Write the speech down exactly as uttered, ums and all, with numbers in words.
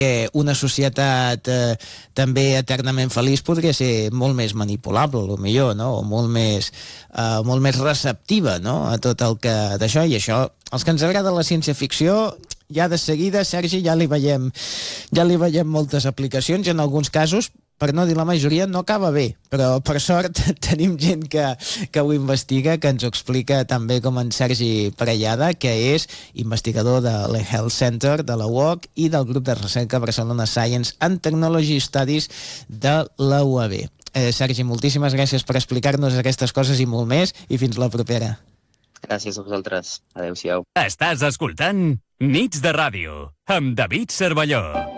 que una societat eh, també eternament feliç podria ser molt més manipulable, o millor, no? O molt més, eh, molt més receptiva, no? A tot el que d'això, i això, els que ens agrada la ciència-ficció, ja de seguida, Sergi, ja li veiem, ja li veiem moltes aplicacions, i en alguns casos, per no dir la majoria, no acaba bé, però per sort tenim gent que, que ho investiga, que ens ho explica tan bé com en Sergi Parellada, que és investigador de l'eHealth Center de la U O C i del grup de recerca Barcelona Science and Technology Studies de la U A B. Eh, Sergi, moltíssimes gràcies per explicar-nos aquestes coses i molt més, i fins la propera. Gràcies a vosaltres. Adéu-siau. Estàs escoltant Nits de Ràdio, amb David Cervelló.